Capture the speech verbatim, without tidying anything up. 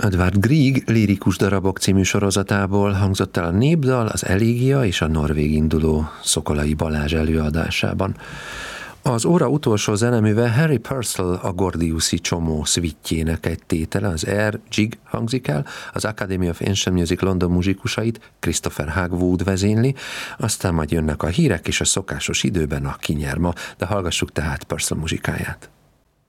Edvard Grieg Lírikus darabok című sorozatából hangzott el a népdal az Elégia és a norvég induló Szokolai Balázs előadásában. Az óra utolsó zeneműve Harry Purcell a Gordiuszi csomó szvittjének egy tétele, az Air Jig hangzik el, az Academy of Ancient Music London muzsikusait Christopher Hagwood vezényli, aztán majd jönnek a hírek és a szokásos időben a kinyerma, de hallgassuk tehát Purcell muzsikáját.